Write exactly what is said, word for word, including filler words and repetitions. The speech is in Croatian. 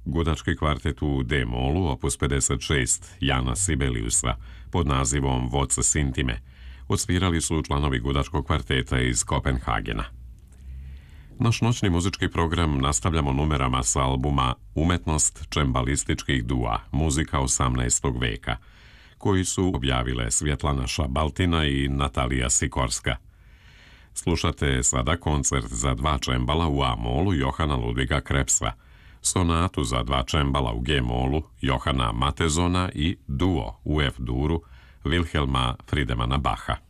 Gudački kvartet u D-molu, opus pedeset šest Jana Sibeliusa, pod nazivom Voce Sintime, odsvirali su članovi Gudačkog kvarteta iz Kopenhagena. Naš noćni muzički program nastavljamo numerama sa albuma Umetnost čembalističkih dua, muzika osamnaestog veka, koji su objavile Svjetlana Šabaltina i Natalija Sikorska. Slušate sada koncert za dva čembala u A-molu Johana Ludviga Krepsa, sonatu za dva čembala u G-molu Johana Matezona i duo u F-duru Wilhelma Friedemana Bacha.